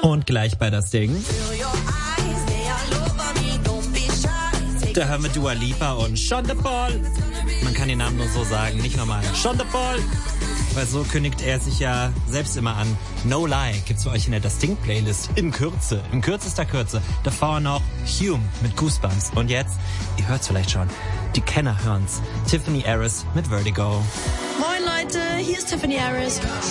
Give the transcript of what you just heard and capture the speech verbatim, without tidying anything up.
Und gleich bei das Ding. Da hören wir Dua Lipa und Sean Paul. Man kann den Namen nur so sagen, nicht nochmal. Sean Paul. Weil so kündigt er sich ja selbst immer an. No Lie gibt's für euch in der Das Ding Playlist. In Kürze, in kürzester Kürze. Davor noch Hume mit Goosebumps. Und jetzt, ihr hört's vielleicht schon, die Kenner hören's. Tiffany Harris mit Vertigo. Moin Leute, hier ist Tiffany Harris.